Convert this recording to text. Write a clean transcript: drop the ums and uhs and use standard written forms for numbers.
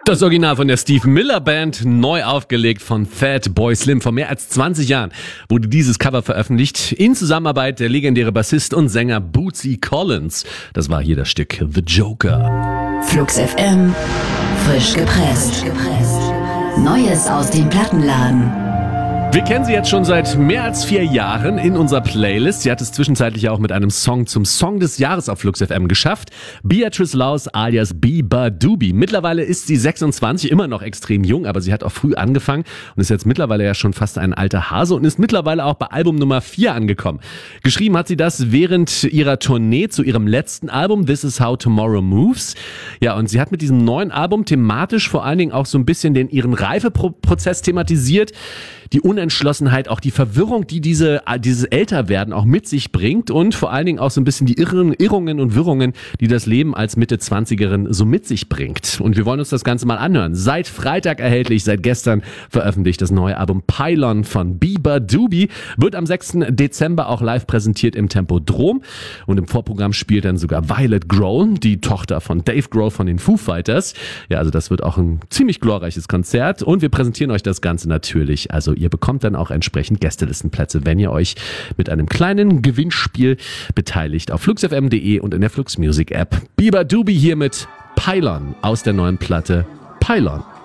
Das Original von der Steve Miller Band, neu aufgelegt von Fatboy Slim. Vor mehr als 20 Jahren wurde dieses Cover veröffentlicht, in Zusammenarbeit der legendäre Bassist und Sänger Bootsy Collins. Das war hier das Stück The Joker. Flux FM, frisch gepresst. Neues aus dem Plattenladen. Wir kennen sie jetzt schon seit mehr als 4 Jahren in unserer Playlist. Sie hat es zwischenzeitlich auch mit einem Song zum Song des Jahres auf Flux FM geschafft. Beatrice Laus alias Biba Doobie. Mittlerweile ist sie 26, immer noch extrem jung, aber sie hat auch früh angefangen und ist jetzt mittlerweile ja schon fast ein alter Hase und ist mittlerweile auch bei Album Nummer 4 angekommen. Geschrieben hat sie das während ihrer Tournee zu ihrem letzten Album This Is How Tomorrow Moves. Ja, und sie hat mit diesem neuen Album thematisch vor allen Dingen auch so ein bisschen ihren Reifeprozess thematisiert. Die Unentschlossenheit, auch die Verwirrung, die dieses Älterwerden auch mit sich bringt und vor allen Dingen auch so ein bisschen die Irrungen und Wirrungen, die das Leben als Mitte-20erin so mit sich bringt. Und wir wollen uns das Ganze mal anhören. Seit Freitag erhältlich, seit gestern veröffentlicht das neue Album Pylon von Biba Doobie, wird am 6. Dezember auch live präsentiert im Tempodrom und im Vorprogramm spielt dann sogar Violet Grohl, die Tochter von Dave Grohl von den Foo Fighters. Ja, also das wird auch ein ziemlich glorreiches Konzert und wir präsentieren euch das Ganze natürlich, also ihr bekommt dann auch entsprechend Gästelistenplätze, wenn ihr euch mit einem kleinen Gewinnspiel beteiligt auf fluxfm.de und in der Flux Music App. Biba Doobie hier mit Pylon aus der neuen Platte Pylon.